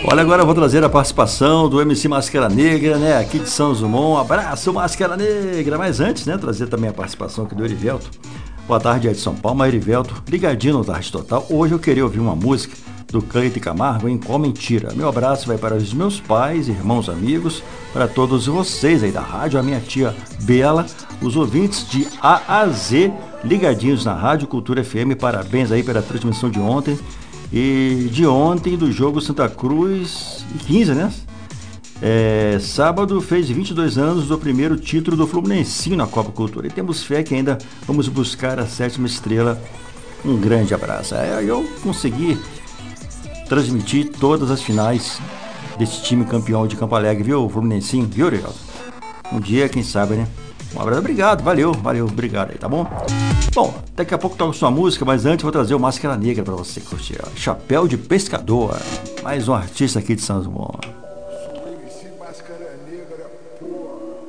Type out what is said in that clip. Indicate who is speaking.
Speaker 1: Olha, agora eu vou trazer a participação do MC Máscara Negra, né, aqui de São Zumon. Abraço, Máscara Negra! Mas antes, né, trazer também a participação aqui do Erivelto. Boa tarde, Edson Palma, Erivelto, ligadinho no Tarde Total. Hoje eu queria ouvir uma música do Cleito Camargo em Qual Mentira. Meu abraço vai para os meus pais, irmãos, amigos, para todos vocês aí da rádio, a minha tia Bela, os ouvintes de A a Z, ligadinhos na Rádio Cultura FM. Parabéns aí pela transmissão de ontem. E de ontem do jogo Santa Cruz, 15, né? Sábado fez 22 anos do primeiro título do Fluminense na Copa Cultura. E temos fé que ainda vamos buscar a 7ª estrela. Um grande abraço. Eu consegui transmitir todas as finais desse time campeão de Campo Alegre, viu, Fluminense? Viu, Ricardo? Um dia, quem sabe, né? Um abraço, obrigado, valeu, obrigado aí, tá bom? Bom, daqui a pouco toco sua música, mas antes vou trazer o Máscara Negra pra você curtir. Chapéu de Pescador, mais um artista aqui de São João.